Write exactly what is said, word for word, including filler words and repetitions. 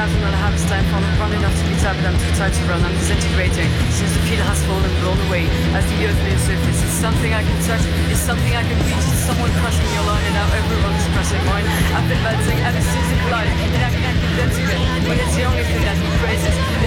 thousand and a half time from run enough to be tapped, I'm too tired to run, I'm disintegrating. Since the field has fallen, blown away, as the earth being surface, it's something I can touch, it's something I can reach, it's someone crushing your line, and now everyone is crushing mine. I've been melting, and it's seems to collide, and I can't keep them together, when it's the only thing that he praises.